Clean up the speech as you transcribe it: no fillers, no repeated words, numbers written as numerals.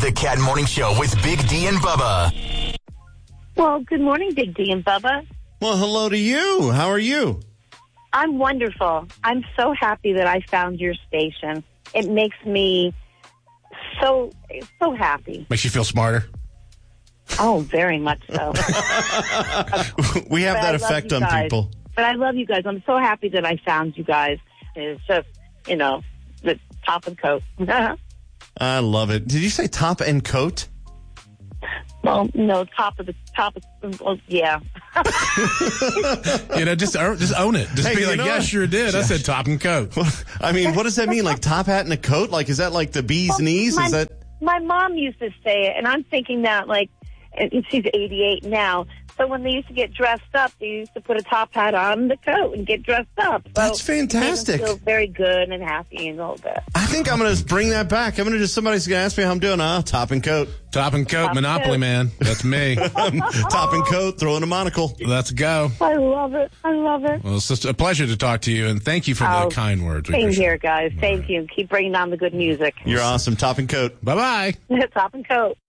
The Cat Morning Show with Big D and Bubba. Well, good morning, Big D and Bubba. Well, hello to you. How are you? I'm wonderful. I'm so happy that I found your station. It makes me so happy. Makes you feel smarter? Oh, very much so. We have that effect on people. But I love you guys. I'm so happy that I found you guys. It's just, the top and coat. I love it. Did you say top and coat? Well, no, well, yeah. Just own it. Just Hey, be like, yeah, sure did. I said top and coat. I mean, what does that mean? Like top hat and a coat? Like, is that like the bee's knees? Is that? My mom used to say it, and I'm thinking that, like, and she's 88 now. So when they used to get dressed up, they used to put a top hat on the coat and get dressed up. So That's fantastic. It made them feel very good and happy and all that. I think I'm going to bring that back. Somebody's going to ask me how I'm doing. Top and coat. Top and coat, Monopoly Man. That's me. Top and coat, throwing a monocle. Let's go. I love it. Well, it's just a pleasure to talk to you, and thank you for the kind words. Same here, guys. Thank you. Keep bringing on the good music. You're awesome. Top and coat. Bye-bye. Top and coat.